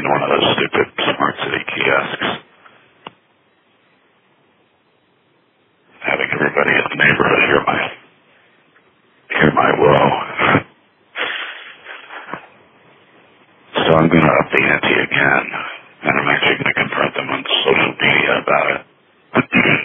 into one of those stupid smart city kiosks. Having everybody in the neighborhood hear my woe. So I'm going to up the ante again, and I'm actually going to confront them on social media about it.